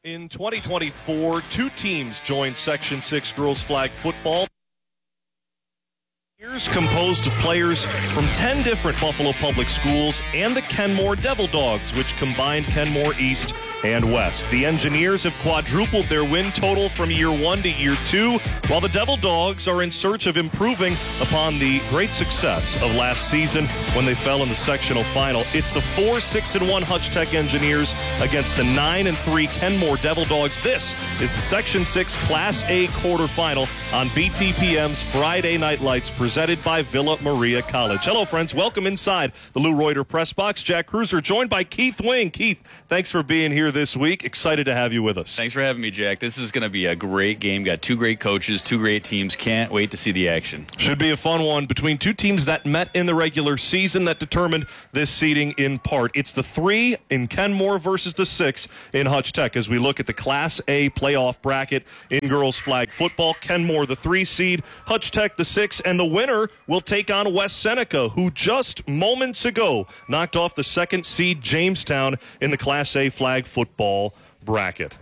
In 2024, two teams joined Section 6 girls flag football. Composed of players from 10 different Buffalo Public Schools and the Kenmore Devil Dogs, which combined Kenmore East and West. The Engineers have quadrupled their win total from year 1 to year 2, while the Devil Dogs are in search of improving upon the great success of last season when they fell in the sectional final. It's the 4-6-1 Hutch Tech Engineers against the 9-3 Kenmore Devil Dogs. This is the Section 6 Class A quarterfinal on BTPM's Friday Night Lights, presented by Villa Maria College. Hello, friends. Welcome inside the Lou Reuter Press Box. Jack Cruiser joined by Keith Wing. Keith, thanks for being here this week. Excited to have you with us. Thanks for having me, Jack. This is going to be a great game. Got two great coaches, two great teams. Can't wait to see the action. Should be a fun one between two teams that met in the regular season that determined this seeding in part. It's the 3 in Kenmore versus the 6 in Hutch Tech as we look at the Class A playoff bracket in girls flag football. Kenmore, the 3 seed, Hutch Tech, the 6, and the winner will take on West Seneca, who just moments ago knocked off the 2nd seed Jamestown in the Class A flag football bracket.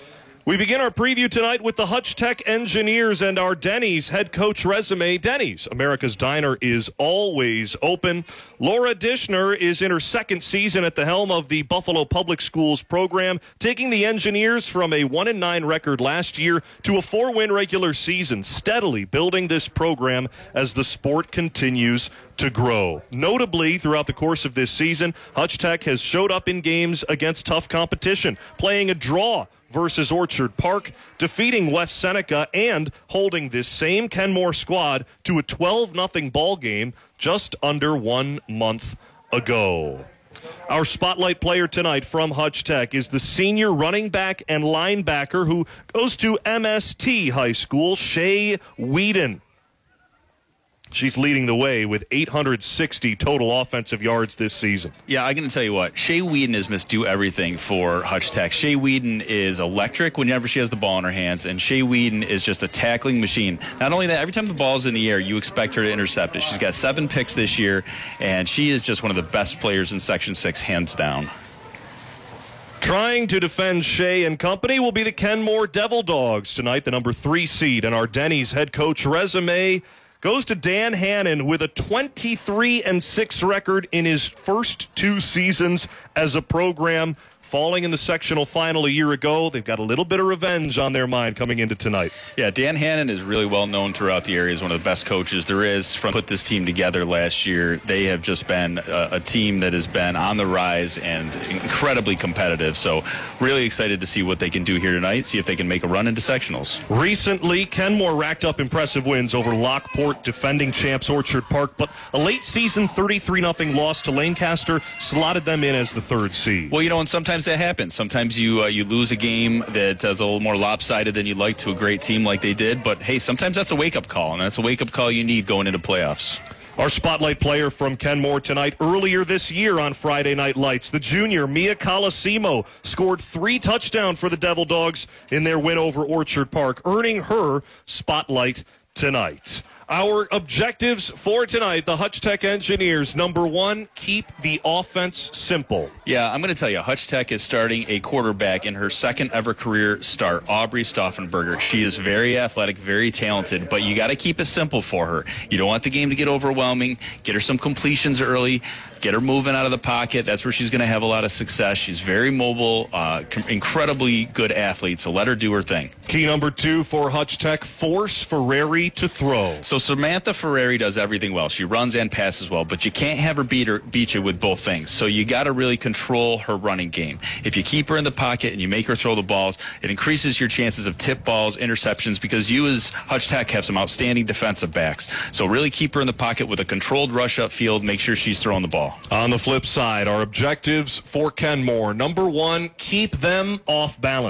We begin our preview tonight with the Hutch Tech Engineers and our Denny's head coach resume. Denny's, America's Diner, is always open. Laura Dishner is in her 2nd season at the helm of the Buffalo Public Schools program, taking the Engineers from a 1-9 record last year to a 4-win regular season, steadily building this program as the sport continues to grow. Notably, throughout the course of this season, Hutch Tech has showed up in games against tough competition, playing a draw versus Orchard Park, defeating West Seneca, and holding this same Kenmore squad to a 12-0 ball game just under 1 month ago. Our spotlight player tonight from Hutch Tech is the senior running back and linebacker who goes to MST High School, Shay Whedon. She's leading the way with 860 total offensive yards this season. Yeah, I'm going to tell you what. Shay Whedon is Miss Do Everything for Hutch Tech. Shay Whedon is electric whenever she has the ball in her hands, and Shay Whedon is just a tackling machine. Not only that, every time the ball's in the air, you expect her to intercept it. She's got 7 picks this year, and she is just one of the best players in Section 6, hands down. Trying to defend Shay and company will be the Kenmore Devil Dogs tonight, the number 3 seed. And our Denny's head coach resume goes to Dan Hannon with a 23-6 record in his first 2 seasons as a program, falling in the sectional final a year ago. They've got a little bit of revenge on their mind coming into tonight. Yeah, Dan Hannon is really well known throughout the area as one of the best coaches there is. Put this team together last year. They have just been a team that has been on the rise and incredibly competitive. So really excited to see what they can do here tonight, see if they can make a run into sectionals. Recently, Kenmore racked up impressive wins over Lockport, defending champs Orchard Park, but a late season 33-0 loss to Lancaster slotted them in as the 3rd seed. Well, you know, and sometimes that happens. Sometimes you lose a game that is a little more lopsided than you'd like to a great team like they did. But, hey, sometimes that's a wake-up call, and that's a wake-up call you need going into playoffs. Our spotlight player from Kenmore tonight, earlier this year on Friday Night Lights, the junior Mia Colosimo scored 3 touchdowns for the Devil Dogs in their win over Orchard Park, earning her spotlight tonight. Our objectives for tonight, the Hutch Tech Engineers. Number 1, keep the offense simple. Yeah, I'm going to tell you, Hutch Tech is starting a quarterback in her 2nd ever career start, Aubrey Stauffenberger. She is very athletic, very talented, but you got to keep it simple for her. You don't want the game to get overwhelming. Get her some completions early. Get her moving out of the pocket. That's where she's going to have a lot of success. She's very mobile, incredibly good athlete, so let her do her thing. Key number 2 for Hutch Tech, force Ferrari to throw. So Samantha Ferrari does everything well. She runs and passes well, but you can't have her beat you with both things. So you got to really control her running game. If you keep her in the pocket and you make her throw the balls, it increases your chances of tip balls, interceptions, because you as Hutch Tech have some outstanding defensive backs. So really keep her in the pocket with a controlled rush upfield. Make sure she's throwing the ball. On the flip side, our objectives for Kenmore. Number 1, keep them off balance.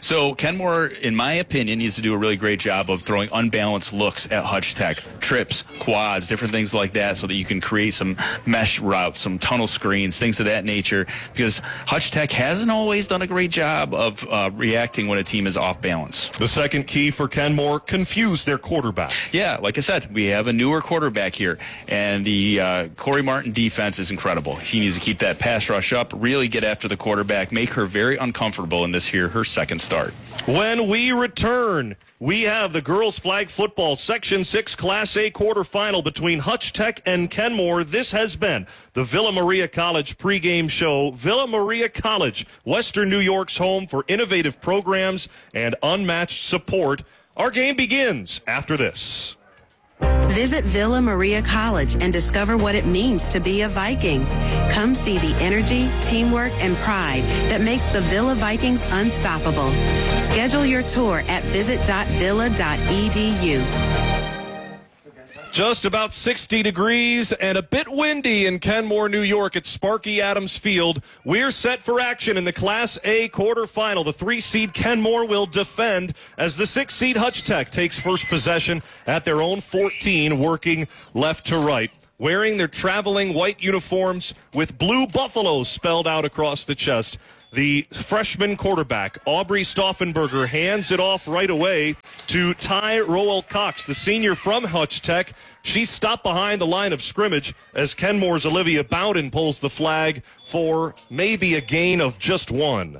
So Kenmore, in my opinion, needs to do a really great job of throwing unbalanced looks at Hutch Tech. Trips, quads, different things like that, so that you can create some mesh routes, some tunnel screens, things of that nature, because Hutch Tech hasn't always done a great job of reacting when a team is off balance. The second key for Kenmore, confuse their quarterback. Yeah, like I said, we have a newer quarterback here, and the Corey Martin defense is incredible. He needs to keep that pass rush up, really get after the quarterback, make her very uncomfortable in this here, her second start. When we return, we have the girls flag football Section 6 Class A quarterfinal between Hutch Tech and Kenmore. This has been the Villa Maria College pregame show. Villa Maria College, Western New York's home for innovative programs and unmatched support. Our game begins after this. Visit Villa Maria College and discover what it means to be a Viking. Come see the energy, teamwork, and pride that makes the Villa Vikings unstoppable. Schedule your tour at visit.villa.edu. Just about 60 degrees and a bit windy in Kenmore, New York at Sparky Adams Field. We're set for action in the Class A quarterfinal. The 3-seed Kenmore will defend as the 6-seed Hutch Tech takes first possession at their own 14, working left to right. Wearing their traveling white uniforms with blue buffalo spelled out across the chest, the freshman quarterback, Aubrey Stauffenberger, hands it off right away to Ty Roel Cox, the senior from Hutch Tech. She's stopped behind the line of scrimmage as Kenmore's Olivia Bowden pulls the flag for maybe a gain of just one.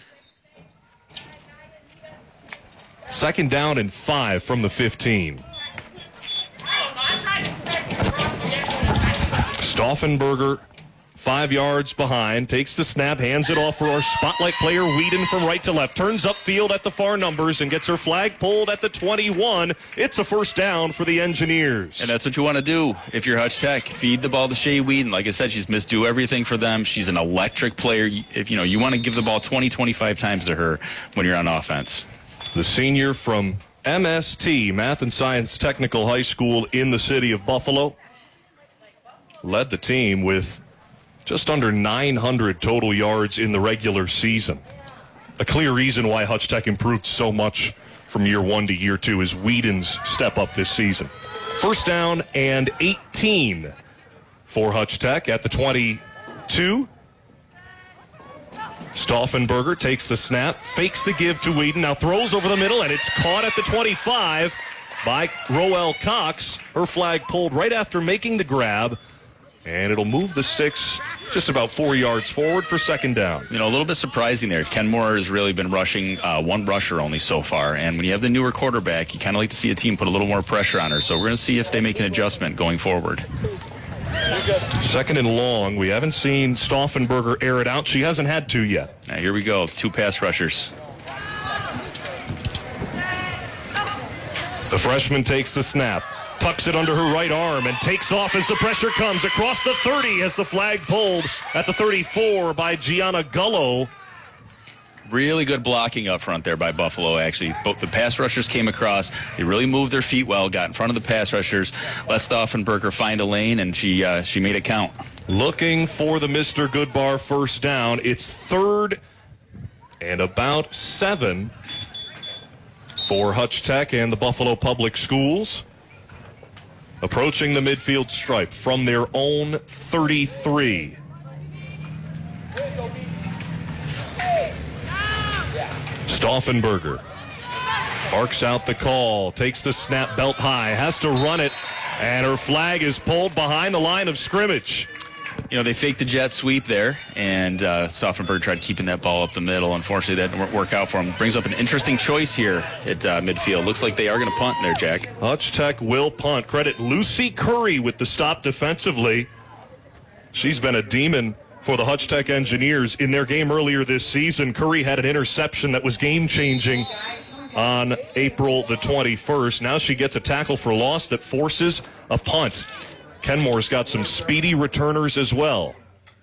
Second down and 5 from the 15. Stauffenberger, 5 yards behind, takes the snap, hands it off for our spotlight player, Whedon, from right to left. Turns upfield at the far numbers and gets her flag pulled at the 21. It's a first down for the Engineers. And that's what you want to do if you're Hutch Tech. Feed the ball to Shea Whedon. Like I said, she's do everything for them. She's an electric player. If you want to give the ball 20, 25 times to her when you're on offense. The senior from MST, Math and Science Technical High School in the city of Buffalo, led the team with just under 900 total yards in the regular season. A clear reason why Hutch Tech improved so much from year 1 to year 2 is Whedon's step up this season. First down and 18 for Hutch Tech at the 22. Stauffenberger takes the snap, fakes the give to Whedon, now throws over the middle, and it's caught at the 25 by Roel Cox. Her flag pulled right after making the grab, and it'll move the sticks just about 4 yards forward for second down. A little bit surprising there. Kenmore has really been rushing one rusher only so far, and when you have the newer quarterback, you kind of like to see a team put a little more pressure on her, so we're going to see if they make an adjustment going forward. Second and long. We haven't seen Stauffenberger air it out. She hasn't had to yet. Now, here we go. 2 pass rushers. The freshman takes the snap, tucks it under her right arm, and takes off as the pressure comes across the 30 as the flag pulled at the 34 by Gianna Gullo. Really good blocking up front there by Buffalo, actually. Both the pass rushers came across. They really moved their feet well, got in front of the pass rushers, let Stauffenberger find a lane, and she made it count. Looking for the Mr. Goodbar first down. It's 3rd and about 7 for Hutch Tech and the Buffalo Public Schools. Approaching the midfield stripe from their own 33. Stauffenberger barks out the call, takes the snap belt high, has to run it, and her flag is pulled behind the line of scrimmage. They faked the jet sweep there, and Stauffenberger tried keeping that ball up the middle. Unfortunately, that didn't work out for him. Brings up an interesting choice here at midfield. Looks like they are going to punt there, Jack. Hutch Tech will punt. Credit Lucy Curry with the stop defensively. She's been a demon for the Hutch Tech Engineers in their game earlier this season. Curry had an interception that was game-changing on April the 21st. Now she gets a tackle for loss that forces a punt. Kenmore's got some speedy returners as well.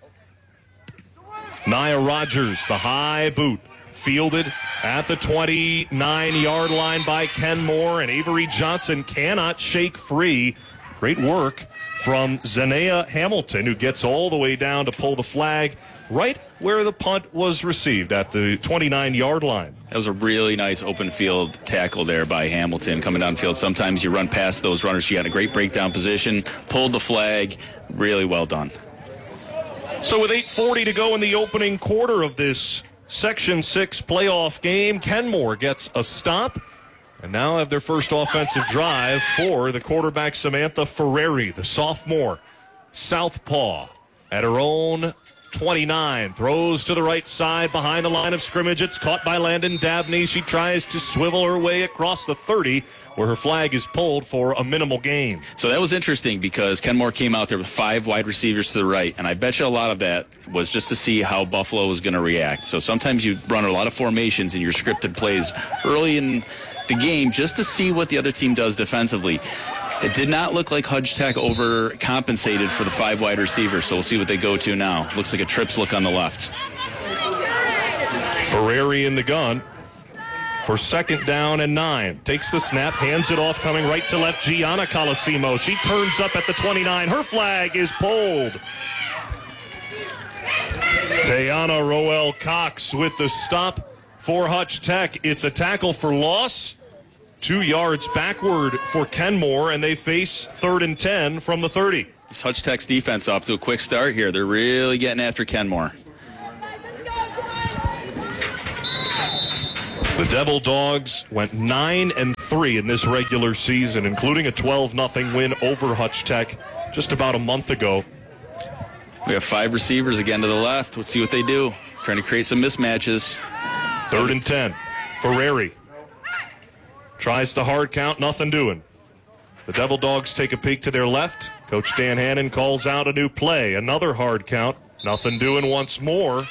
Nia Rogers, the high boot, fielded at the 29-yard line by Kenmore, and Avery Johnson cannot shake free. Great work from Zanea Hamilton, who gets all the way down to pull the flag right where the punt was received at the 29-yard line. That was a really nice open field tackle there by Hamilton coming downfield. Sometimes you run past those runners. She had a great breakdown position, pulled the flag. Really well done. So with 8:40 to go in the opening quarter of this Section 6 playoff game, Kenmore gets a stop and now have their first offensive drive for the quarterback Samantha Ferrari, the sophomore southpaw at her own 29, throws to the right side behind the line of scrimmage. It's caught by Landon Dabney. She tries to swivel her way across the 30, where her flag is pulled for a minimal gain. So that was interesting because Kenmore came out there with 5 wide receivers to the right, and I bet you a lot of that was just to see how Buffalo was going to react. So sometimes you run a lot of formations in your scripted plays early in the game just to see what the other team does defensively. It did not look like Hudge Tech overcompensated for the 5 wide receivers, so we'll see what they go to now. Looks like a trips look on the left. Ferrari in the gun for 2nd down and 9. Takes the snap, hands it off, coming right to left, Gianna Colosimo. She turns up at the 29. Her flag is pulled. Tayana Roel Cox with the stop for Hutch Tech. It's a tackle for loss. 2 yards backward for Kenmore, and they face 3rd and 10 from the 30. This Hutch Tech's defense off to a quick start here. They're really getting after Kenmore. The Devil Dogs went 9-3 in this regular season, including a 12-0 win over Hutch Tech just about a month ago. We have 5 receivers again to the left. Let's see what they do. Trying to create some mismatches. 3rd and 10. Ferrari tries the hard count, nothing doing. The Devil Dogs take a peek to their left. Coach Dan Hannon calls out a new play. Another hard count, nothing doing once more.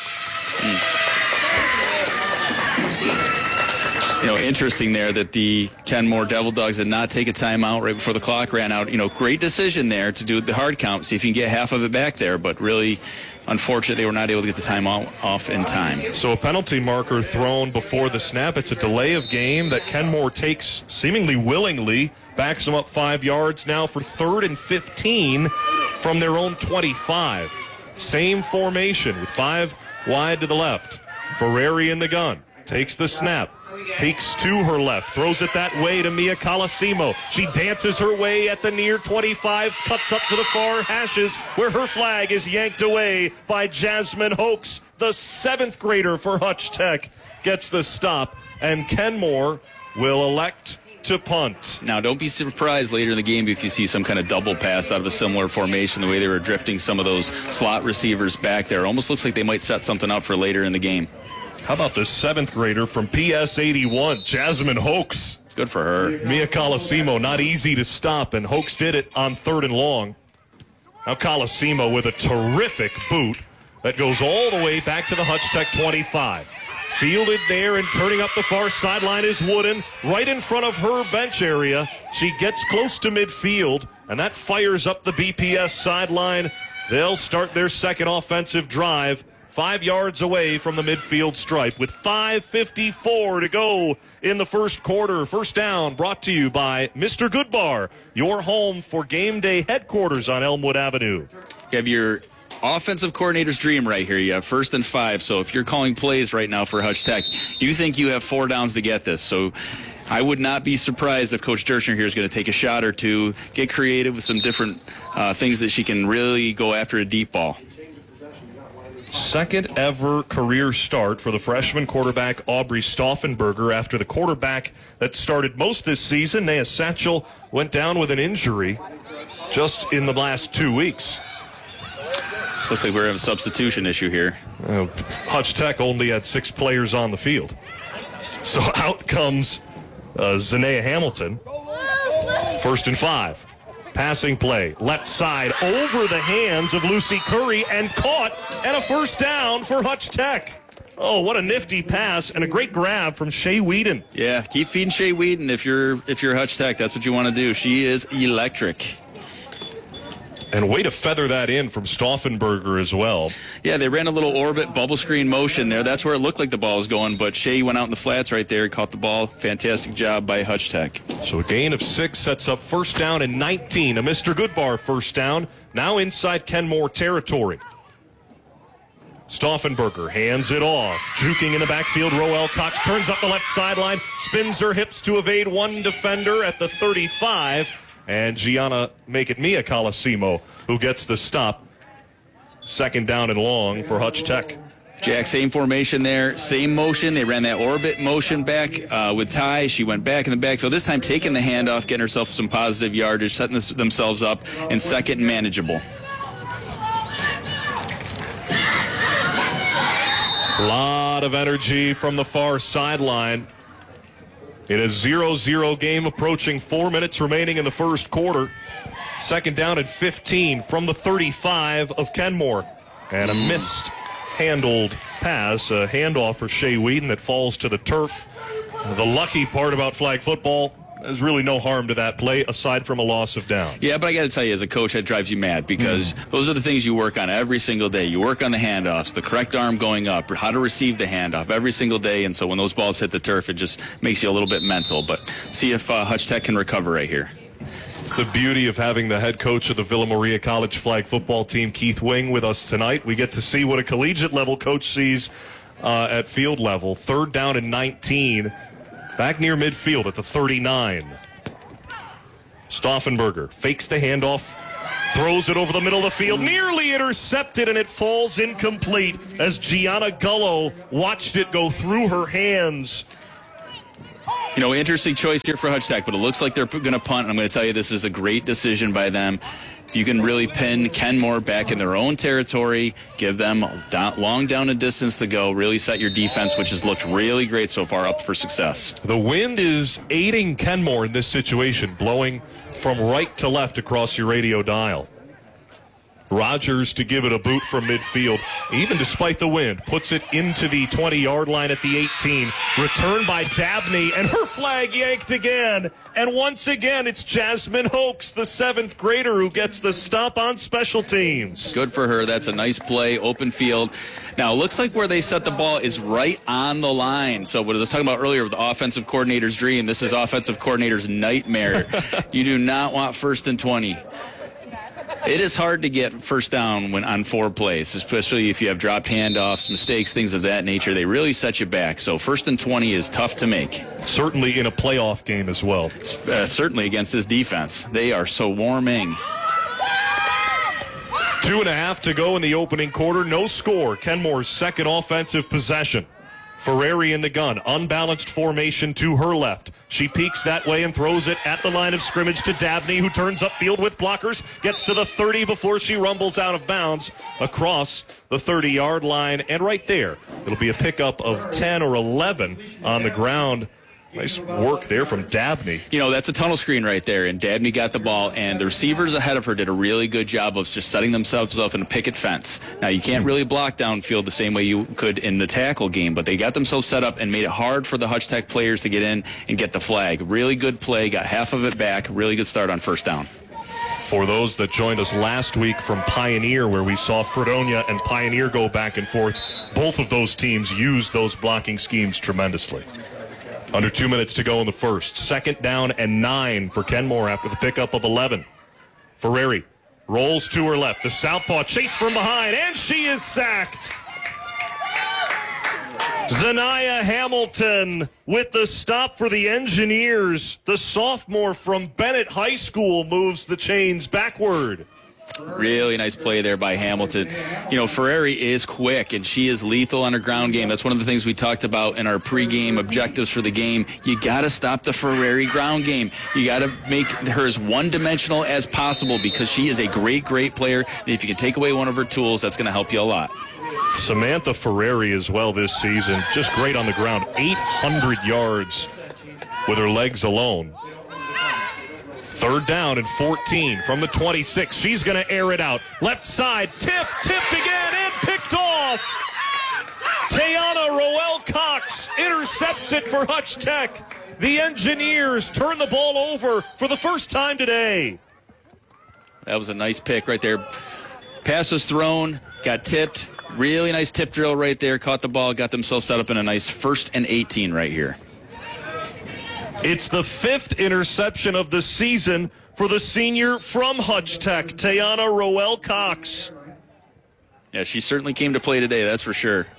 You know, interesting there that the Kenmore Devil Dogs did not take a timeout right before the clock ran out. You know, great decision there to do the hard count, see if you can get half of it back there, but really unfortunate they were not able to get the timeout off in time. So a penalty marker thrown before the snap. It's a delay of game that Kenmore takes seemingly willingly, backs them up 5 yards now for 3rd and 15 from their own 25. Same formation with 5 wide to the left. Ferrari in the gun, takes the snap. Peeks to her left, throws it that way to Mia Colosimo. She dances her way at the near 25, cuts up to the far hashes, where her flag is yanked away by Jasmine Hoax. The 7th grader for Hutch Tech gets the stop, and Kenmore will elect to punt. Now, don't be surprised later in the game if you see some kind of double pass out of a similar formation, the way they were drifting some of those slot receivers back there. Almost looks like they might set something up for later in the game. How about the 7th grader from PS 81, Jasmine Hoax? It's good for her. Mia Colosimo, not easy to stop, and Hoax did it on 3rd and long. Now Colosimo with a terrific boot that goes all the way back to the Hutch Tech 25. Fielded there and turning up the far sideline is Wooden, right in front of her bench area. She gets close to midfield, and that fires up the BPS sideline. They'll start their second offensive drive 5 yards away from the midfield stripe with 5:54 to go in the first quarter. First down brought to you by Mr. Goodbar, your home for game day headquarters on Elmwood Avenue. You have your offensive coordinator's dream right here. You have 1st and 5. So if you're calling plays right now for Hutch Tech, you think you have 4 downs to get this. So I would not be surprised if Coach Dershner here is going to take a shot or two, get creative with some different things that she can really go after a deep ball. Second ever career start for the freshman quarterback Aubrey Stauffenberger after the quarterback that started most this season, Naya Satchel, went down with an injury just in the last 2 weeks. Looks like we're having a substitution issue here. Hutch Tech only had 6 players on the field. So out comes Zanea Hamilton. 1st and 5. Passing play, left side, over the hands of Lucy Curry, and caught, and a first down for Hutch Tech. Oh, what a nifty pass, and a great grab from Shea Whedon. Yeah, keep feeding Shea Whedon if you're Hutch Tech. That's what you want to do. She is electric. And way to feather that in from Stauffenberger as well. Yeah, they ran a little orbit bubble screen motion there. That's where it looked like the ball was going, but Shea went out in the flats right there, caught the ball. Fantastic job by Hutch Tech. So a gain of 6 sets up 1st down and 19. A Mr. Goodbar first down, now inside Kenmore territory. Stauffenberger hands it off. Juking in the backfield, Roel Cox turns up the left sideline, spins her hips to evade one defender at the 35, and Gianna Make-It-Mia Colosimo, who gets the stop. Second down and long for Hutch Tech. Jack, same formation there, same motion. They ran that orbit motion back with Ty. She went back in the backfield, this time taking the handoff, getting herself some positive yardage, setting themselves up in second and manageable. A lot of energy from the far sideline. It is 0-0 game approaching 4 minutes remaining in the first quarter. Second down and 15 from the 35 of Kenmore. And a missed handled pass, a handoff for Shea Wheaton that falls to the turf. The lucky part about flag football, there's really no harm to that play aside from a loss of down. Yeah, but I got to tell you, as a coach, that drives you mad because those are the things you work on every single day. You work on the handoffs, the correct arm going up, how to receive the handoff every single day. And so when those balls hit the turf, it just makes you a little bit mental. But see if Hutch Tech can recover right here. It's the beauty of having the head coach of the Villa Maria College flag football team, Keith Wing, with us tonight. We get to see what a collegiate level coach sees at field level. Third down and 19. Back near midfield at the 39. Stauffenberger fakes the handoff, throws it over the middle of the field, nearly intercepted, and it falls incomplete as Gianna Gullo watched it go through her hands. You know, interesting choice here for Hutch Tech, but it looks like they're going to punt. I'm going to tell you this is a great decision by them. You can really pin Kenmore back in their own territory, give them long down and distance to go, really set your defense, which has looked really great so far, up for success. The wind is aiding Kenmore in this situation, blowing from right to left across your radio dial. Rogers to give it a boot from midfield, even despite the wind, puts it into the 20-yard line at the 18. Returned by Dabney, and her flag yanked again. And once again, it's Jasmine Hoax, the 7th grader, who gets the stop on special teams. Good for her. That's a nice play, open field. Now, it looks like where they set the ball is right on the line. So what I was talking about earlier with the offensive coordinator's dream, this is offensive coordinator's nightmare. You do not want 1st and 20. It is hard to get first down when on 4 plays, especially if you have dropped handoffs, mistakes, things of that nature. They really set you back. So 1st and 20 is tough to make. Certainly in a playoff game as well. Certainly against this defense. They are so warming. 2.5 to go in the opening quarter. No score. Kenmore's second offensive possession. Ferrari in the gun. Unbalanced formation to her left. She peeks that way and throws it at the line of scrimmage to Dabney, who turns upfield with blockers. Gets to the 30 before she rumbles out of bounds across the 30-yard line. And right there, it'll be a pickup of 10 or 11 on the ground. Nice work there from Dabney. You know, that's a tunnel screen right there, and Dabney got the ball, and the receivers ahead of her did a really good job of just setting themselves up in a picket fence. Now, you can't really block downfield the same way you could in the tackle game, but they got themselves set up and made it hard for the Hutch Tech players to get in and get the flag. Really good play, got half of it back, really good start on first down. For those that joined us last week from Pioneer, where we saw Fredonia and Pioneer go back and forth, both of those teams used those blocking schemes tremendously. Under 2 minutes to go in the first. 2nd down and 9 for Kenmore after the pickup of 11. Ferrari rolls to her left. The southpaw chase from behind, and she is sacked. Zanaya Hamilton with the stop for the Engineers. The sophomore from Bennett High School moves the chains backward. Really nice play there by Hamilton. You know, Ferrari is quick, and she is lethal on her ground game. That's one of the things we talked about in our pregame objectives for the game. You got to stop the Ferrari ground game. You got to make her as one-dimensional as possible because she is a great, great player. And if you can take away one of her tools, that's going to help you a lot. Samantha Ferrari as well this season. Just great on the ground. 800 yards with her legs alone. 3rd down and 14 from the 26. She's going to air it out. Left side, tipped again, and picked off. Tayana Roel Cox intercepts it for Hutch Tech. The Engineers turn the ball over for the first time today. That was a nice pick right there. Pass was thrown, got tipped. Really nice tip drill right there. Caught the ball, got themselves set up in a nice 1st and 18 right here. It's the 5th interception of the season for the senior from Hutch Tech, Tayana Roel Cox. Yeah, she certainly came to play today, that's for sure.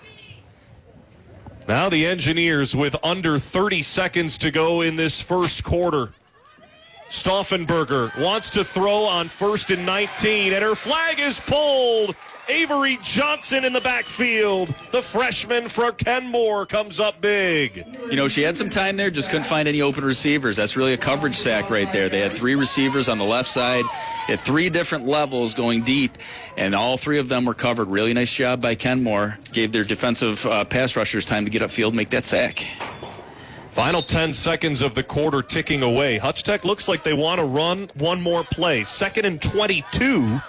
Now the Engineers with under 30 seconds to go in this first quarter. Stauffenberger wants to throw on 1st and 19, and her flag is pulled. Avery Johnson in the backfield. The freshman for Kenmore comes up big. You know, she had some time there, just couldn't find any open receivers. That's really a coverage sack right there. They had 3 receivers on the left side at 3 different levels going deep, and all 3 of them were covered. Really nice job by Kenmore. Gave their defensive pass rushers time to get upfield and make that sack. Final 10 seconds of the quarter ticking away. Hutch Tech looks like they want to run one more play. 2nd and 22.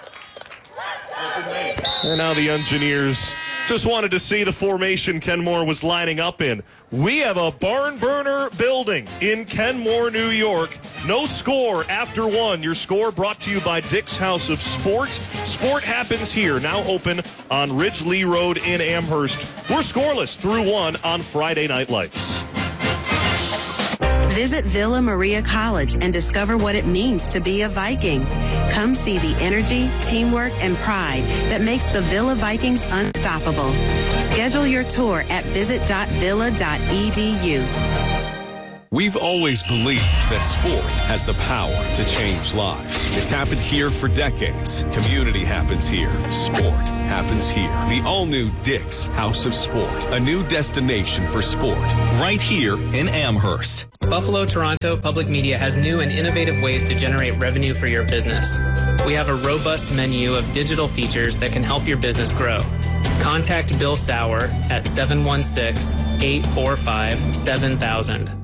And now the Engineers just wanted to see the formation Kenmore was lining up in. We have a barn burner building in Kenmore, New York. No score after 1. Your score brought to you by Dick's House of Sport. Sport happens here, now open on Ridge Lee Road in Amherst. We're scoreless through 1 on Friday Night Lights. Visit Villa Maria College and discover what it means to be a Viking. Come see the energy, teamwork, and pride that makes the Villa Vikings unstoppable. Schedule your tour at visit.villa.edu. We've always believed that sport has the power to change lives. It's happened here for decades. Community happens here. Sport happens here. The all-new Dick's House of Sport. A new destination for sport. Right here in Amherst. Buffalo Toronto Public Media has new and innovative ways to generate revenue for your business. We have a robust menu of digital features that can help your business grow. Contact Bill Sauer at 716-845-7000.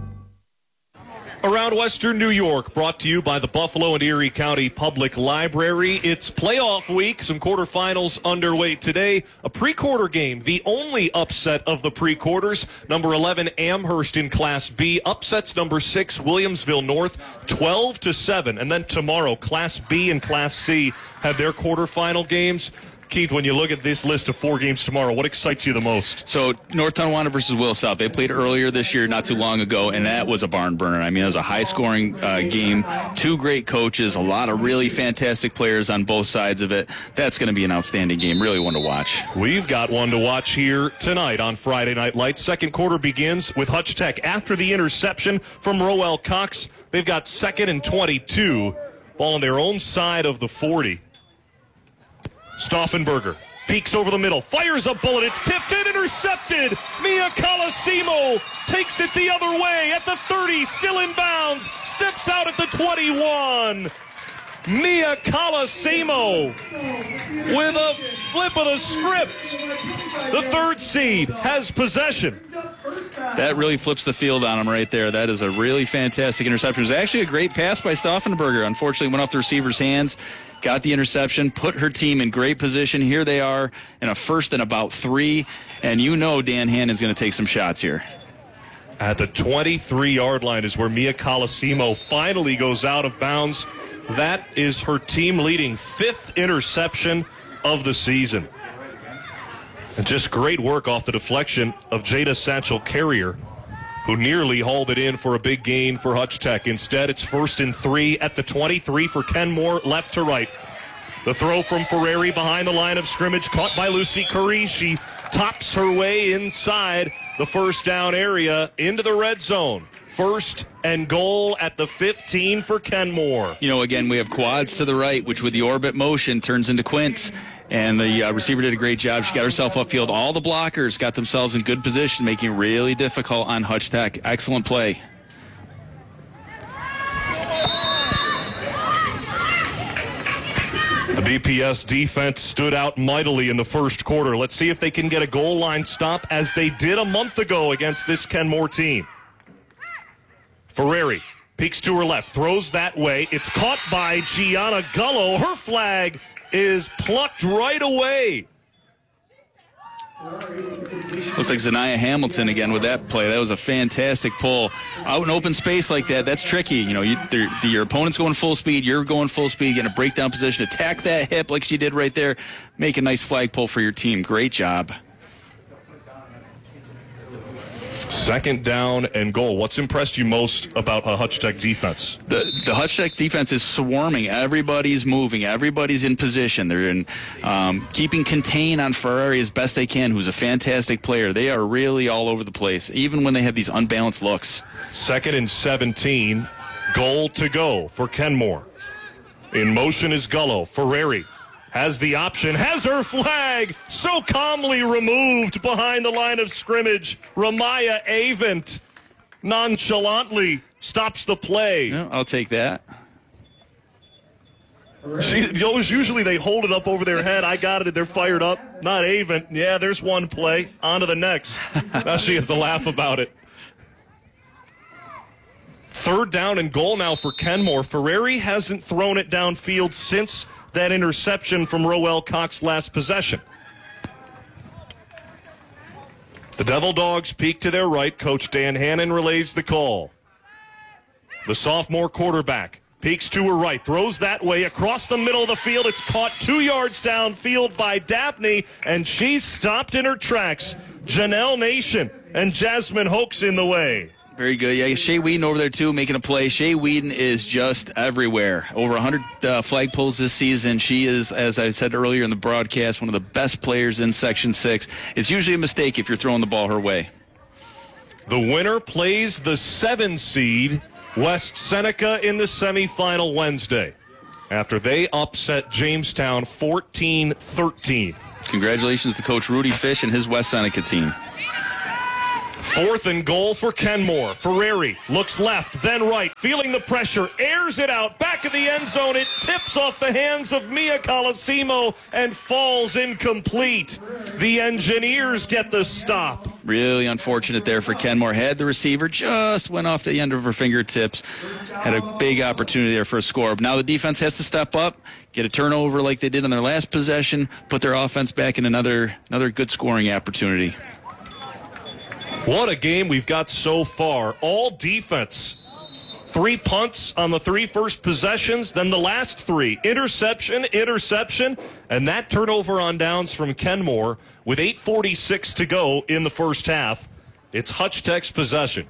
Around Western New York, brought to you by the Buffalo and Erie County Public Library. It's playoff week, some quarterfinals underway today. A pre-quarter game, the only upset of the pre-quarters. Number 11, Amherst in Class B. Upsets number 6, Williamsville North, 12-7. And then tomorrow, Class B and Class C have their quarterfinal games. Keith, when you look at this list of 4 games tomorrow, what excites you the most? So, North Tonawanda versus Will South. They played earlier this year, not too long ago, and that was a barn burner. I mean, it was a high-scoring game. 2 great coaches, a lot of really fantastic players on both sides of it. That's going to be an outstanding game. Really one to watch. We've got one to watch here tonight on Friday Night Lights. Second quarter begins with Hutch Tech. After the interception from Roel Cox, they've got 2nd and 22. Ball on their own side of the 40. Stauffenberger peeks over the middle, fires a bullet, it's tipped and intercepted. Mia Colosimo takes it the other way at the 30, still in bounds, steps out at the 21. Mia Colosimo with a flip of the script. The 3rd seed has possession. That really flips the field on him right there. That is a really fantastic interception. It was actually a great pass by Stauffenberger. Unfortunately, went off the receiver's hands. Got the interception, put her team in great position. Here they are in a 1st and about 3. And you know Dan Hannon's going to take some shots here. At the 23-yard line is where Mia Colosimo finally goes out of bounds. That is her team-leading 5th interception of the season. And just great work off the deflection of Jada Satchel-Carrier, who nearly hauled it in for a big gain for Hutch Tech. Instead, it's 1st and 3 at the 23 for Kenmore, left to right. The throw from Ferrari behind the line of scrimmage, caught by Lucy Curry. She tops her way inside the first down area into the red zone. 1st and goal at the 15 for Kenmore. You know, again, we have quads to the right, which with the orbit motion turns into quints. And the receiver did a great job. She got herself upfield. All the blockers got themselves in good position, making it really difficult on Hutch Tech. Excellent play. The BPS defense stood out mightily in the first quarter. Let's see if they can get a goal line stop as they did a month ago against this Kenmore team. Ferrari peeks to her left, throws that way. It's caught by Gianna Gullo. Her flag is plucked right away. Looks like Zanaya Hamilton again with that play. That was a fantastic pull. Out in open space like that, that's tricky. You know, your opponent's going full speed, you're going full speed, get in a breakdown position, attack that hip like she did right there, make a nice flag pull for your team. Great job. Second down and goal. What's impressed you most about a Hutch Tech defense? The Hutch Tech defense is swarming. Everybody's moving. Everybody's in position. They're in keeping contain on Ferrari as best they can, who's a fantastic player. They are really all over the place, even when they have these unbalanced looks. 2nd and 17. Goal to go for Kenmore. In motion is Gullo. Ferrari has the option, has her flag so calmly removed behind the line of scrimmage. Ramaya Avent nonchalantly stops the play. Yeah, I'll take that. Usually they hold it up over their head. I got it. They're fired up. Not Avent. Yeah, there's one play. On to the next. Now she has a laugh about it. 3rd down and goal now for Kenmore. Ferrari hasn't thrown it downfield since that interception from Roel Cox last possession. The Devil Dogs peek to their right. Coach Dan Hannon relays the call. The sophomore quarterback peeks to her right, throws that way across the middle of the field. It's caught 2 yards downfield by Dabney, and she's stopped in her tracks. Janelle Nation and Jasmine Hoax in the way. Very good. Yeah, Shea Whedon over there, too, making a play. Shea Whedon is just everywhere. Over 100 flag pulls this season. She is, as I said earlier in the broadcast, one of the best players in Section 6. It's usually a mistake if you're throwing the ball her way. The winner plays the 7 seed, West Seneca, in the semifinal Wednesday, after they upset Jamestown 14-13. Congratulations to Coach Rudy Fish and his West Seneca team. 4th and goal for Kenmore. Ferrari looks left, then right, feeling the pressure, airs it out, back of the end zone. It tips off the hands of Mia Colosimo and falls incomplete. The Engineers get the stop. Really unfortunate there for Kenmore. Had the receiver, just went off the end of her fingertips. Had a big opportunity there for a score. Now the defense has to step up, get a turnover like they did on their last possession, put their offense back in another good scoring opportunity. What a game we've got so far. All defense. 3 punts on the 3 first possessions, then the last 3. Interception, and that turnover on downs from Kenmore with 8:46 to go in the first half. It's Hutch Tech's possession.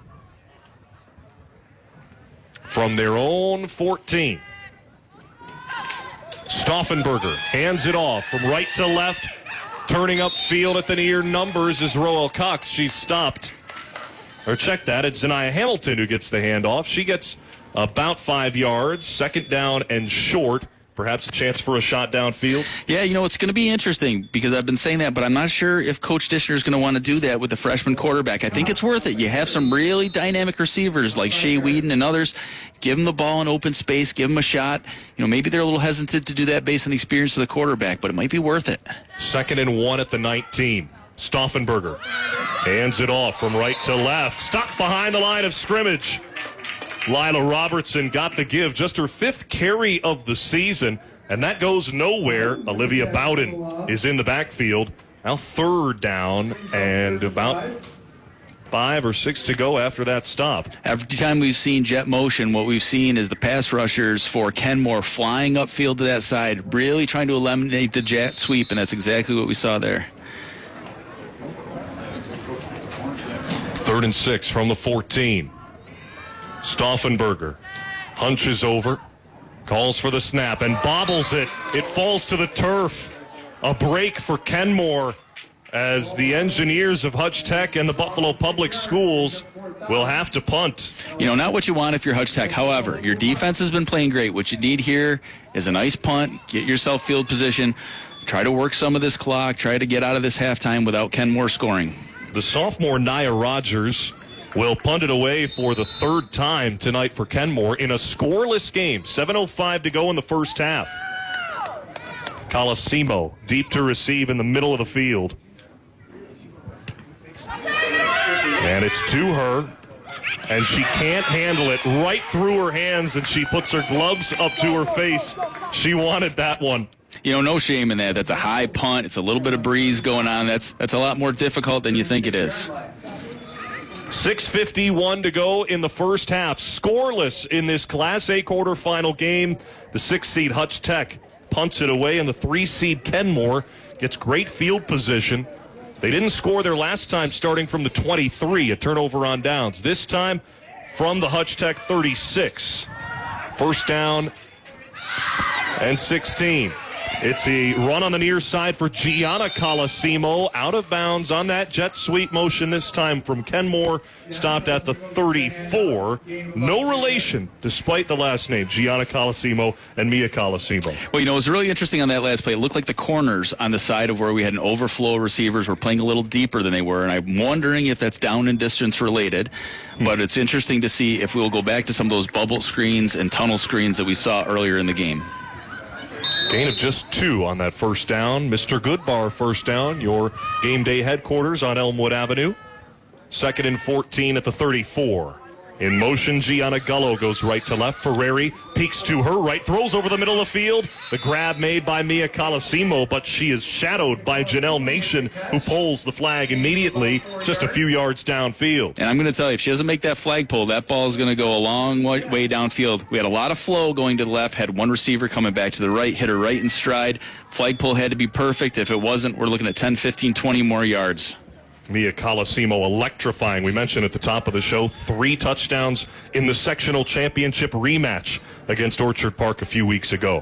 From their own 14. Stauffenberger hands it off from right to left. Turning upfield at the near numbers is Roel Cox. She's stopped. Or check that. It's Zaniyah Hamilton who gets the handoff. She gets about 5 yards. 2nd down and short. Perhaps a chance for a shot downfield. Yeah, it's going to be interesting because I've been saying that, but I'm not sure if Coach Dishner is going to want to do that with the freshman quarterback. I think it's worth it. You have some really dynamic receivers like Shea Whedon and others. Give them the ball in open space. Give them a shot. Maybe they're a little hesitant to do that based on the experience of the quarterback, but it might be worth it. 2nd and 1 at the 19. Stauffenberger hands it off from right to left. Stopped behind the line of scrimmage. Lila Robertson got the give, just her 5th carry of the season, and that goes nowhere. Olivia Bowden is in the backfield. Now 3rd down and about 5 or 6 to go after that stop. Every time we've seen jet motion, what we've seen is the pass rushers for Kenmore flying upfield to that side, really trying to eliminate the jet sweep, and that's exactly what we saw there. 3rd and 6 from the 14. Stauffenberger hunches over, calls for the snap, and bobbles it. It falls to the turf. A break for Kenmore as the Engineers of Hutch Tech and the Buffalo Public Schools will have to punt. Not what you want if you're Hutch Tech. However, your defense has been playing great. What you need here is a nice punt. Get yourself field position. Try to work some of this clock. Try to get out of this halftime without Kenmore scoring. The sophomore Nia Rogers will punt it away for the 3rd time tonight for Kenmore in a scoreless game. 7:05 to go in the first half. Colosimo deep to receive in the middle of the field. And it's to her, and she can't handle it. Right through her hands, and she puts her gloves up to her face. She wanted that one. No shame in that. That's a high punt. It's a little bit of breeze going on. That's a lot more difficult than you think it is. 6:51 to go in the first half. Scoreless in this Class A quarterfinal game. The 6th seed Hutch Tech punts it away, and the 3 seed Kenmore gets great field position They didn't score their last time starting from the 23, a turnover on downs. This time from the Hutch Tech 36. First down and 16. It's a run on the near side for Gianna Colosimo. Out of bounds on that jet sweep motion this time from Kenmore. Stopped at the 34. No relation, despite the last name, Gianna Colosimo and Mia Colosimo. Well, it was really interesting on that last play. It looked like the corners on the side of where we had an overflow receivers were playing a little deeper than they were, and I'm wondering if that's down and distance related. But it's interesting to see if we'll go back to some of those bubble screens and tunnel screens that we saw earlier in the game. Gain of just 2 on that first down. Mr. Goodbar first down, your game day headquarters on Elmwood Avenue. 2nd and 14 at the 34. In motion, Gianna Gullo goes right to left. Ferrari peeks to her right, throws over the middle of the field. The grab made by Mia Colosimo, but she is shadowed by Janelle Nation, who pulls the flag immediately just a few yards downfield. And I'm going to tell you, if she doesn't make that flag pull, that ball is going to go a long way downfield. We had a lot of flow going to the left, had one receiver coming back to the right, hit her right in stride. Flag pull had to be perfect. If it wasn't, we're looking at 10, 15, 20 more yards. Mia Colosimo electrifying. We mentioned at the top of the show, 3 touchdowns in the sectional championship rematch against Orchard Park a few weeks ago.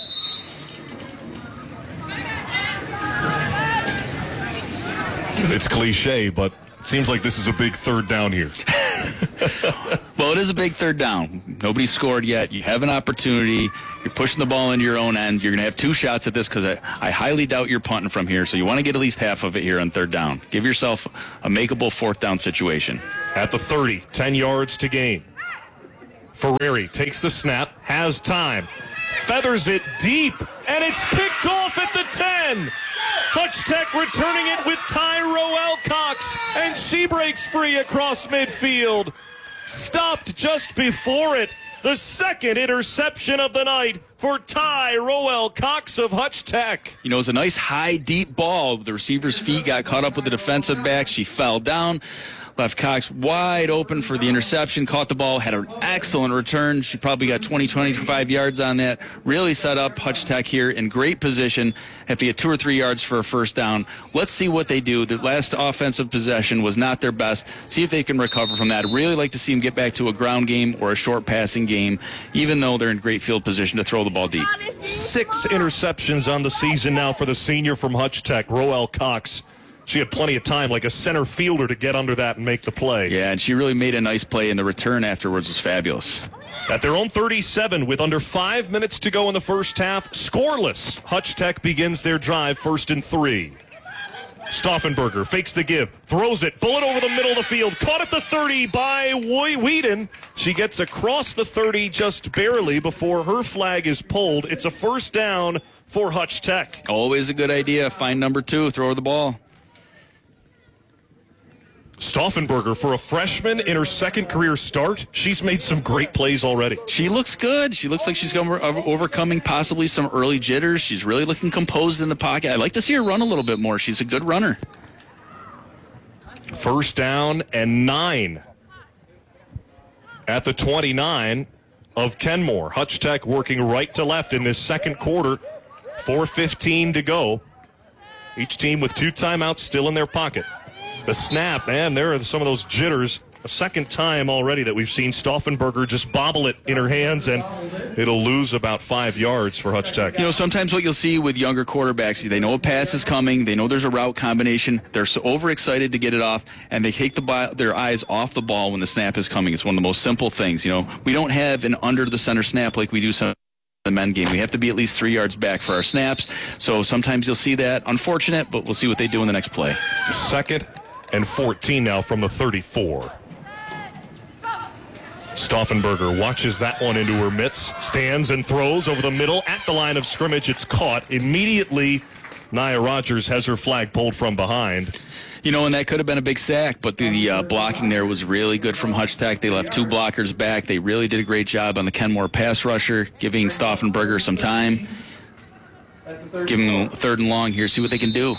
It's cliche, but it seems like this is a big third down here. Well, it is a big third down. Nobody scored yet. You have an opportunity. You're pushing the ball into your own end. You're going to have 2 shots at this because I highly doubt you're punting from here. So you want to get at least half of it here on third down. Give yourself a makeable 4th down situation. At the 30, 10 yards to gain. Ferrari takes the snap, has time, feathers it deep, and it's picked off at the 10. Hutch Tech returning it with Tyrell Cox, and she breaks free across midfield. Stopped just before it. The 2nd interception of the night for Tyrell Cox of Hutch Tech. It was a nice high, deep ball. The receiver's feet got caught up with the defensive back. She fell down. Left Cox wide open for the interception, caught the ball, had an excellent return. She probably got 20, 25 yards on that. Really set up Hutch Tech here in great position. Have to get 2 or 3 yards for a first down. Let's see what they do. Their last offensive possession was not their best. See if they can recover from that. I'd really like to see them get back to a ground game or a short passing game, even though they're in great field position to throw the ball deep. 6 interceptions on the season now for the senior from Hutch Tech, Roel Cox. She had plenty of time, like a center fielder, to get under that and make the play. Yeah, and she really made a nice play, and the return afterwards was fabulous. At their own 37, with under 5 minutes to go in the first half, scoreless, Hutch Tech begins their drive, 1st and 3. Stauffenberger fakes the give, throws it, bullet over the middle of the field, caught at the 30 by Whedon. She gets across the 30 just barely before her flag is pulled. It's a first down for Hutch Tech. Always a good idea. Find number 2, throw her the ball. Stauffenberger, for a freshman in her 2nd career start, she's made some great plays already. She looks good. She looks like she's overcoming possibly some early jitters. She's really looking composed in the pocket. I'd like to see her run a little bit more. She's a good runner. First down and 9 at the 29 of Kenmore. Hutch Tech working right to left in this second quarter. 4:15 to go. Each team with 2 timeouts still in their pocket. The snap, man, there are some of those jitters. A second time already that we've seen Stauffenberger just bobble it in her hands, and it'll lose about 5 yards for Hutch Tech. Sometimes what you'll see with younger quarterbacks, they know a pass is coming, they know there's a route combination, they're so overexcited to get it off, and they take their eyes off the ball when the snap is coming. It's one of the most simple things. We don't have an under the center snap like we do some the men game. We have to be at least 3 yards back for our snaps, so sometimes you'll see that. Unfortunate, but we'll see what they do in the next play. 2nd and 14 now from the 34. Stauffenberger watches that one into her mitts, stands and throws over the middle at the line of scrimmage. It's caught. Immediately, Nia Rogers has her flag pulled from behind. And that could have been a big sack, but the blocking there was really good from Hutch Tech. They left 2 blockers back. They really did a great job on the Kenmore pass rusher, giving Stauffenberger some time. Giving them 3rd and long here, see what they can do.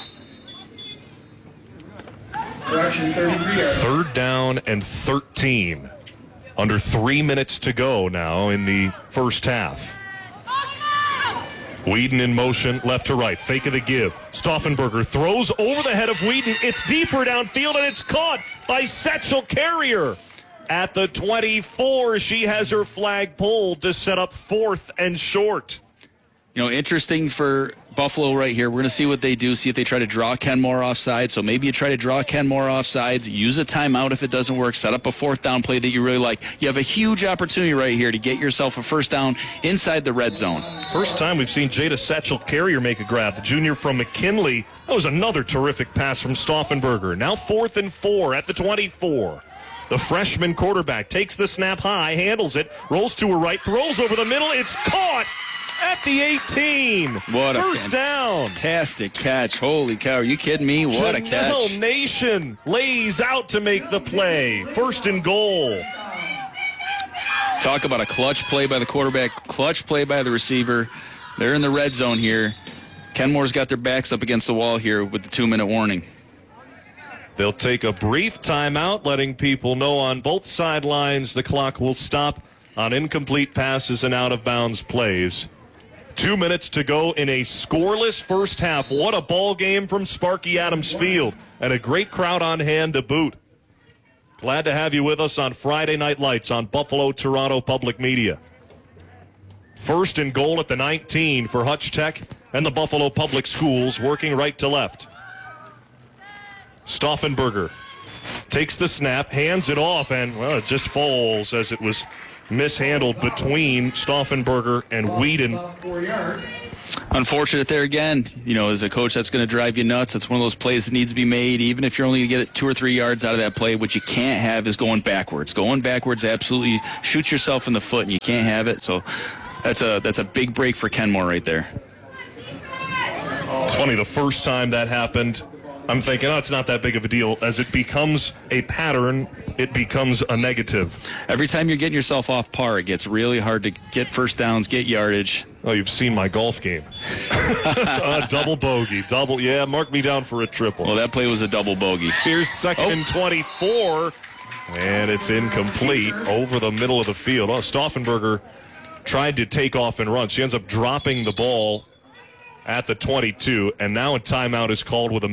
Correction, 33 yards. 3rd down and 13. Under 3 minutes to go now in the first half. Whedon in motion, left to right, fake of the give. Stauffenberger throws over the head of Whedon. It's deeper downfield, and it's caught by Satchel Carrier. At the 24, she has her flag pulled to set up 4th and short. Interesting for Buffalo right here. We're going to see what they do, see if they try to draw Kenmore offside. So maybe you try to draw Kenmore offsides, use a timeout if it doesn't work, set up a 4th down play that you really like. You have a huge opportunity right here to get yourself a 1st down inside the red zone. First time we've seen Jada Satchel Carrier make a grab. The junior from McKinley. That was another terrific pass from Stauffenberger. Now 4th and 4 at the 24. The freshman quarterback takes the snap high, handles it, rolls to her right, throws over the middle. It's caught at the 18. What a first down. Fantastic catch. Holy cow, are you kidding me? What a catch. Janelle Nation lays out to make the play. 1st and goal. Talk about a clutch play by the quarterback, clutch play by the receiver. They're in the red zone here. Kenmore's got their backs up against the wall here with the 2-minute warning. They'll take a brief timeout, letting people know on both sidelines the clock will stop on incomplete passes and out-of-bounds plays. 2 minutes to go in a scoreless first half. What a ball game from Sparky Adams Field, and a great crowd on hand to boot. Glad to have you with us on Friday Night Lights on Buffalo Toronto Public Media. 1st and goal at the 19 for Hutch Tech and the Buffalo Public Schools, working right to left. Stauffenberger takes the snap, hands it off, and, well, it just falls as it was mishandled between Stauffenberger and Whedon. Unfortunate there again. As a coach, that's going to drive you nuts. It's one of those plays that needs to be made, even if you're only going to get it 2 or 3 yards out of that play. What you can't have is going backwards. Going backwards absolutely shoots yourself in the foot, and you can't have it. So that's a big break for Kenmore right there. It's funny, the first time that happened, I'm thinking, it's not that big of a deal. As it becomes a pattern, it becomes a negative. Every time you're getting yourself off par, it gets really hard to get first downs, get yardage. Oh, you've seen my golf game. Double bogey. Mark me down for a triple. Well, that play was a double bogey. Here's 2nd and 24, and it's incomplete over the middle of the field. Stauffenberger tried to take off and run. She ends up dropping the ball at the 22, and now a timeout is called with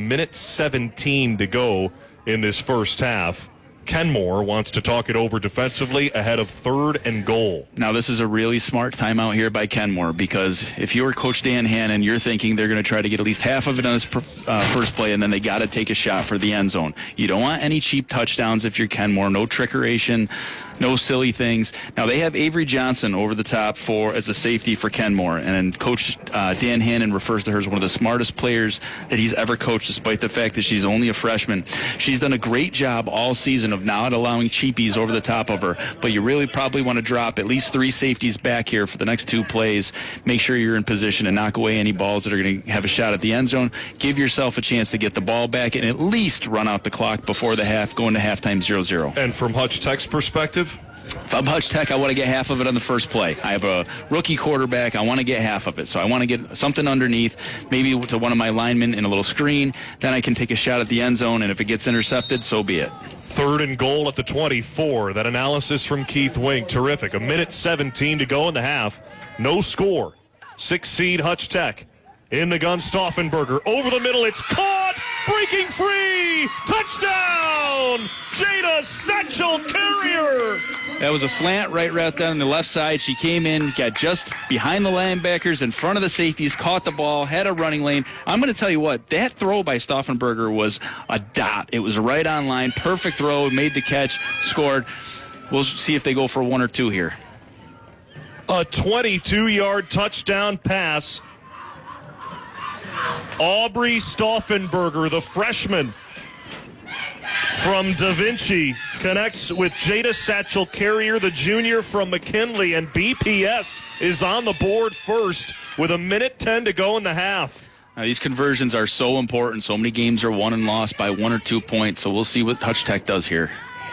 1:17 to go in this first half. Kenmore wants to talk it over defensively ahead of 3rd and goal. Now, this is a really smart timeout here by Kenmore, because if you're Coach Dan Hannon, you're thinking they're going to try to get at least half of it on this first play, and then they got to take a shot for the end zone. You don't want any cheap touchdowns if you're Kenmore. No trickeration, no silly things. Now, they have Avery Johnson over the top as a safety for Kenmore, and Coach Dan Hannon refers to her as one of the smartest players that he's ever coached, despite the fact that she's only a freshman. She's done a great job all season of not allowing cheapies over the top of her, but you really probably want to drop at least 3 safeties back here for the next 2 plays. Make sure you're in position to knock away any balls that are going to have a shot at the end zone. Give yourself a chance to get the ball back and at least run out the clock before the half, going to halftime 0-0. And from Hutch Tech's perspective? If I'm Hutch Tech, I want to get half of it on the first play. I have a rookie quarterback. I want to get half of it. So I want to get something underneath, maybe to one of my linemen in a little screen. Then I can take a shot at the end zone, and if it gets intercepted, so be it. 3rd and goal at the 24. That analysis from Keith Wink, terrific. 1:17 to go in the half. No score. 6 seed Hutch Tech. In the gun, Stauffenberger. Over the middle, it's caught! Breaking free! Touchdown! Jada Satchel Carrier! That was a slant right there on the left side. She came in, got just behind the linebackers, in front of the safeties, caught the ball, had a running lane. I'm going to tell you what, that throw by Stauffenberger was a dot. It was right on line. Perfect throw, made the catch, scored. We'll see if they go for 1 or 2 here. A 22-yard touchdown pass. Aubrey Stauffenberger, the freshman from Da Vinci, connects with Jada Satchel Carrier, the junior from McKinley, and BPS is on the board first with 1:10 to go in the half. Now, these conversions are so important. So many games are won and lost by 1 or 2 points, so we'll see what Hutch Tech does here.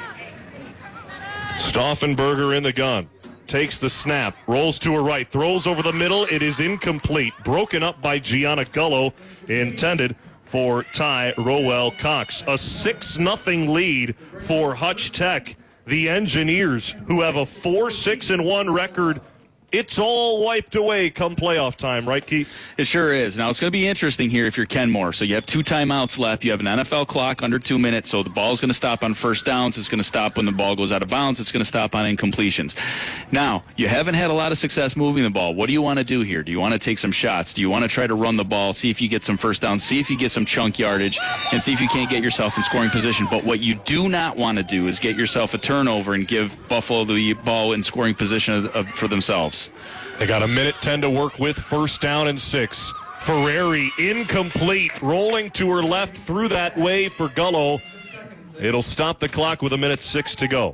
Stauffenberger in the gun. Takes the snap, rolls to her right, throws over the middle. It is incomplete. Broken up by Gianna Gullo, intended for Ty Rowell Cox. A 6-0 lead for Hutch Tech. The Engineers, who have a 4-6-1 record It's all wiped away come playoff time, right, Keith? It sure is. Now, it's going to be interesting here if you're Kenmore. So you have 2 timeouts left. You have an NFL clock under 2 minutes, so the ball's going to stop on first downs. It's going to stop when the ball goes out of bounds. It's going to stop on incompletions. Now, you haven't had a lot of success moving the ball. What do you want to do here? Do you want to take some shots? Do you want to try to run the ball, see if you get some first downs, see if you get some chunk yardage, and see if you can't get yourself in scoring position? But what you do not want to do is get yourself a turnover and give Buffalo the ball in scoring position for themselves. They got 1:10 to work with, first down and 6. Ferrari incomplete, rolling to her left through that way for Gullo. It'll stop the clock with 1:06 to go.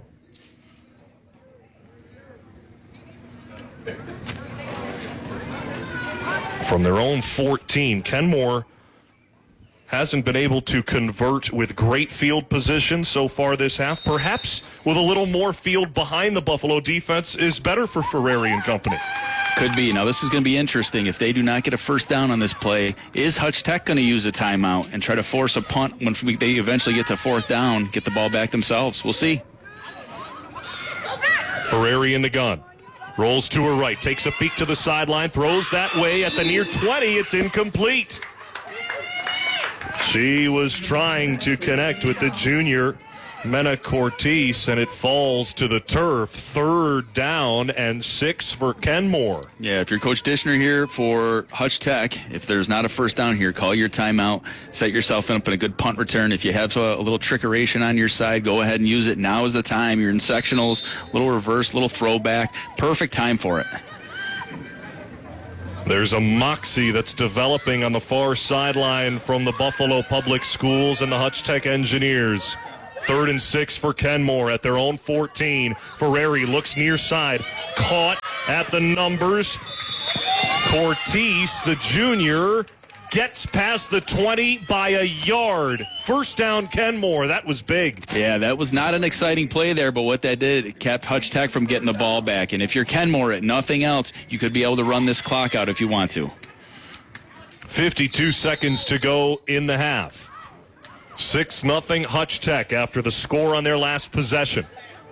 From their own 14, Kenmore hasn't been able to convert with great field position so far this half. Perhaps with a little more field behind the Buffalo defense is better for Ferrari and company. Could be. Now, this is going to be interesting. If they do not get a first down on this play, is Hutch Tech going to use a timeout and try to force a punt when they eventually get to fourth down, get the ball back themselves? We'll see. Ferrari in the gun. Rolls to her right, takes a peek to the sideline, throws that way at the near 20. It's incomplete. She was trying to connect with the junior Mena Cortez, and it falls to the turf. 3rd down and 6 for Kenmore. Yeah, if you're Coach Dishner here for Hutch Tech, if there's not a first down here, call your timeout, set yourself up in a good punt return. If you have a little trickeration on your side, go ahead and use it. Now is the time. You're in sectionals, little reverse, little throwback. Perfect time for it. There's a moxie that's developing on the far sideline from the Buffalo Public Schools and the Hutch Tech Engineers. 3rd and 6 for Kenmore at their own 14. Ferrari looks near side. Caught at the numbers. Cortez, the junior, gets past the 20 by a yard. First down, Kenmore. That was big. Yeah, that was not an exciting play there, but what that did, it kept Hutch Tech from getting the ball back. And if you're Kenmore at nothing else, you could be able to run this clock out if you want to. 52 seconds to go in the half. 6-0 Hutch Tech after the score on their last possession.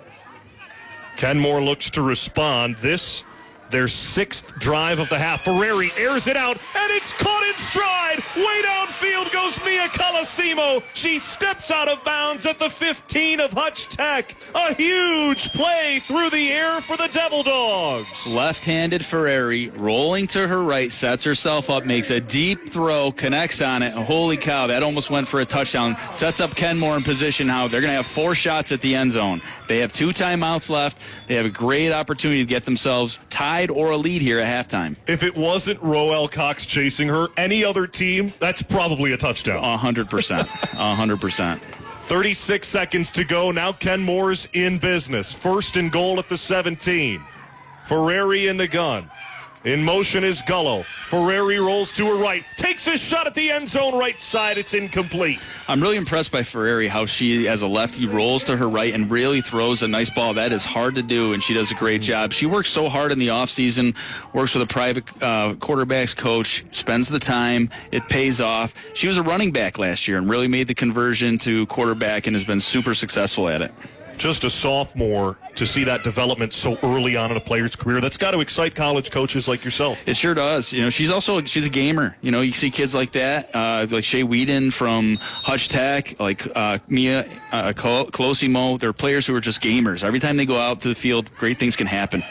Kenmore looks to respond. This, their 6th drive of the half. Ferrari airs it out, and it's caught in stride. Way downfield goes Mia Colosimo. She steps out of bounds at the 15 of Hutch Tech. A huge play through the air for the Devil Dogs. Left-handed Ferrari rolling to her right, sets herself up, makes a deep throw, connects on it. Holy cow, that almost went for a touchdown. Sets up Kenmore in position how they're going to have 4 shots at the end zone. They have 2 timeouts left. They have a great opportunity to get themselves tied or a lead here at halftime. If it wasn't Roel Cox chasing her, any other team, that's probably a touchdown. 100%. 100%. 36 seconds to go. Now Kenmore's in business. 1st and goal at the 17. Ferrari in the gun. In motion is Gullo. Ferrari rolls to her right. Takes a shot at the end zone right side. It's incomplete. I'm really impressed by Ferrari, how she, as a lefty, rolls to her right and really throws a nice ball. That is hard to do, and she does a great job. She works so hard in the offseason, works with a private quarterbacks coach, spends the time. It pays off. She was a running back last year and really made the conversion to quarterback and has been super successful at it. Just a sophomore, to see that development so early on in a player's career, that's got to excite college coaches like yourself. It sure does. You know, she's a gamer. You know, you see kids like that, like Shea Whedon from Hutch Tech, like Mia Colosimo. They're players who are just gamers. Every time they go out to the field, great things can happen.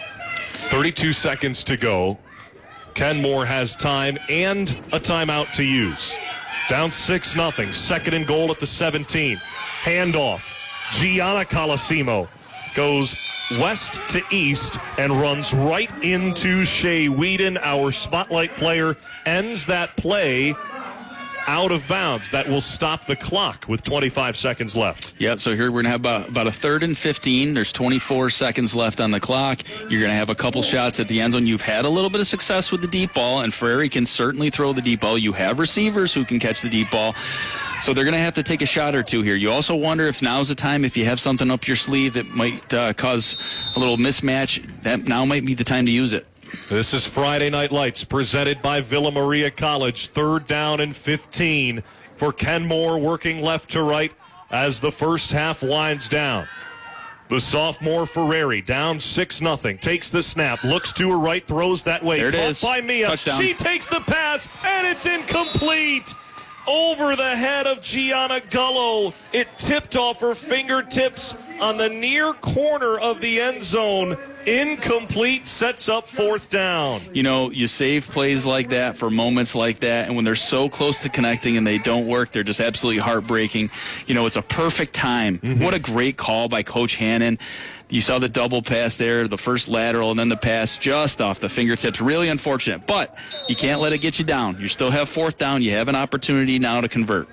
32 seconds to go. Kenmore has time and a timeout to use. Down 6-0. 2nd and goal at the 17. Handoff. Gianna Colosimo goes west to east and runs right into Shea Whedon. Our spotlight player ends that play out of bounds. That will stop the clock with 25 seconds left. Yeah, so here we're going to have about a 3rd and 15. There's 24 seconds left on the clock. You're going to have a couple shots at the end zone. You've had a little bit of success with the deep ball, and Ferrari can certainly throw the deep ball. You have receivers who can catch the deep ball. So they're going to have to take a shot or two here. You also wonder if now's the time, if you have something up your sleeve that might cause a little mismatch, that now might be the time to use it. This is Friday Night Lights presented by Villa Maria College. 3rd down and 15 for Kenmore, working left to right as the first half winds down. The sophomore Ferreri down 6-0. Takes the snap, looks to her right, throws that way. There it is. By Mia. Touchdown. She takes the pass, and it's incomplete. Over the head of Gianna Gullo. It tipped off her fingertips on the near corner of the end zone. Incomplete, sets up 4th down. You know, you save plays like that for moments like that, and when they're so close to connecting and they don't work, they're just absolutely heartbreaking. You know, it's a perfect time. What a great call by Coach Hannon. You saw the double pass there, the first lateral, and then the pass just off the fingertips. Really unfortunate, but you can't let it get you down. You still have 4th down. You have an opportunity now to convert.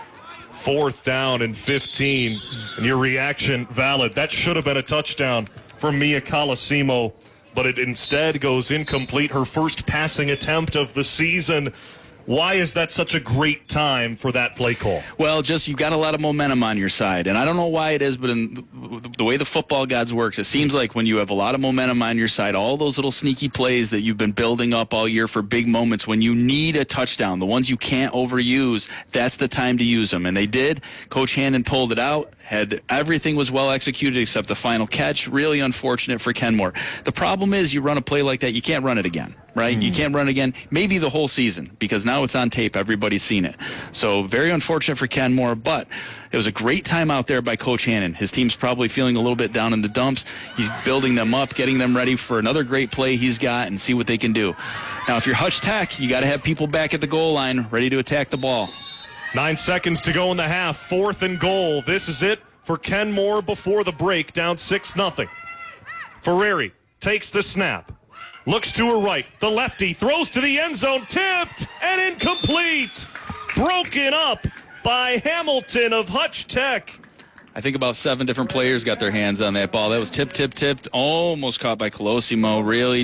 4th down and 15, and your reaction valid. That should have been a touchdown for Mia Colosimo, but it instead goes incomplete. Her first passing attempt of the season. Why is that such a great time for that play call? Well, just you've got a lot of momentum on your side. And I don't know why it is, but in the way the football gods works, it seems like when you have a lot of momentum on your side, all those little sneaky plays that you've been building up all year for big moments, when you need a touchdown, the ones you can't overuse, that's the time to use them. And they did. Coach Hannon pulled it out. Everything was well executed except the final catch. Really unfortunate for Kenmore. The problem is you run a play like that, you can't run it again, right? You can't run it again, maybe the whole season, because now it's on tape. Everybody's seen it. So very unfortunate for Kenmore, but it was a great time out there by Coach Hannon. His team's probably feeling a little bit down in the dumps. He's building them up, getting them ready for another great play he's got and see what they can do. Now, if you're Hutch Tech, you got to have people back at the goal line ready to attack the ball. 9 seconds to go in the half. 4th and goal. This is it for Kenmore before the break, down 6-0. Ferreri takes the snap. Looks to her right. The lefty throws to the end zone. Tipped and incomplete. Broken up by Hamilton of Hutch Tech. I think about 7 different players got their hands on that ball. That was tipped. Almost caught by Colosimo. Really